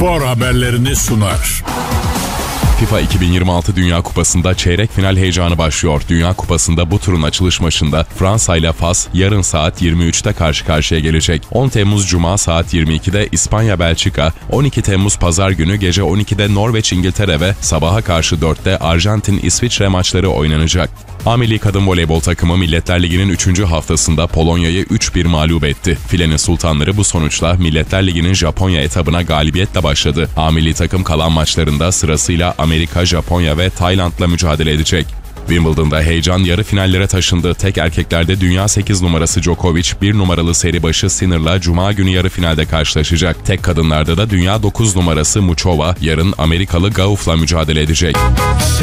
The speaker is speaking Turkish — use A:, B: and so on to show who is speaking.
A: spor haberlerini sunar.
B: FIFA 2026 Dünya Kupası'nda çeyrek final heyecanı başlıyor. Dünya Kupası'nda bu turun açılış maçında Fransa ile Fas yarın saat 23'te karşı karşıya gelecek. 10 Temmuz Cuma saat 22'de İspanya-Belçika, 12 Temmuz Pazar günü gece 12'de Norveç-İngiltere ve sabaha karşı 4'te Arjantin-İsviçre maçları oynanacak. A Milli Kadın Voleybol takımı Milletler Ligi'nin 3. haftasında Polonya'yı 3-1 mağlup etti. Filenin sultanları bu sonuçla Milletler Ligi'nin Japonya etabına galibiyetle başladı. A Milli takım kalan maçlarında sırasıyla Amerika, Japonya ve Tayland'la mücadele edecek. Wimbledon'da heyecan yarı finallere taşındı. Tek erkeklerde dünya 8 numarası Djokovic, 1 numaralı seri başı Sinner'la Cuma günü yarı finalde karşılaşacak. Tek kadınlarda da dünya 9 numarası Muchova yarın Amerikalı Gauff'la mücadele edecek.